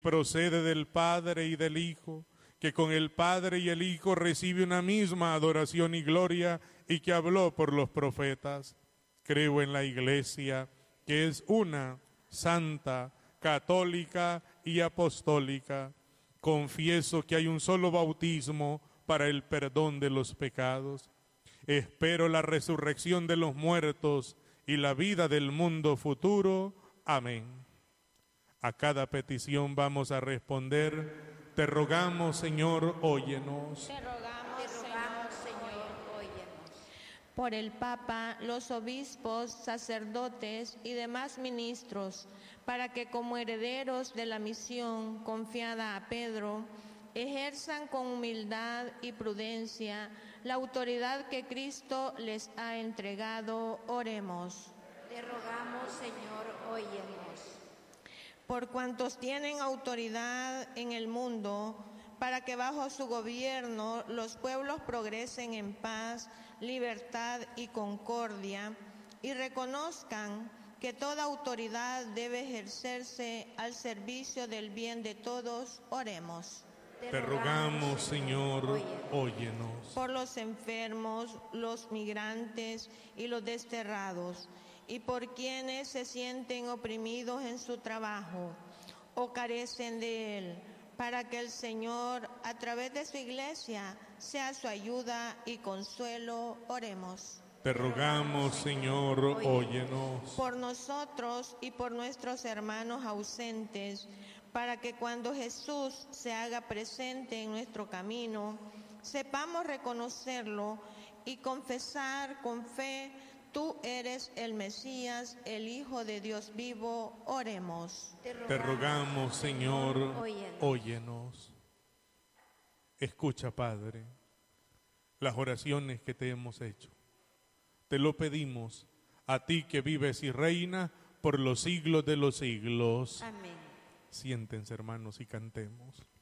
procede del Padre y del Hijo, que con el Padre y el Hijo recibe una misma adoración y gloria, y que habló por los profetas. Creo en la Iglesia, que es una, santa, católica y apostólica. Confieso que hay un solo bautismo para el perdón de los pecados. Espero la resurrección de los muertos y la vida del mundo futuro. Amén. A cada petición vamos a responder: te rogamos, Señor, óyenos. Te rogamos, Señor, óyenos. Por el Papa, los obispos, sacerdotes y demás ministros, para que como herederos de la misión confiada a Pedro, ejerzan con humildad y prudencia la autoridad que Cristo les ha entregado. Oremos. Te rogamos, Señor, óyenos. Por cuantos tienen autoridad en el mundo, para que bajo su gobierno los pueblos progresen en paz, libertad y concordia, y reconozcan que toda autoridad debe ejercerse al servicio del bien de todos. Oremos. Te rogamos, Señor, óyenos. Por los enfermos, los migrantes y los desterrados, y por quienes se sienten oprimidos en su trabajo o carecen de él, para que el Señor, a través de su Iglesia, sea su ayuda y consuelo. Oremos. Te rogamos, Señor, óyenos. Por nosotros y por nuestros hermanos ausentes, para que cuando Jesús se haga presente en nuestro camino, sepamos reconocerlo y confesar con fe: tú eres el Mesías, el Hijo de Dios vivo. Oremos. Te rogamos, Señor, óyenos. Escucha, Padre, las oraciones que te hemos hecho. Te lo pedimos a ti que vives y reinas por los siglos de los siglos. Amén. Siéntense, hermanos, y cantemos.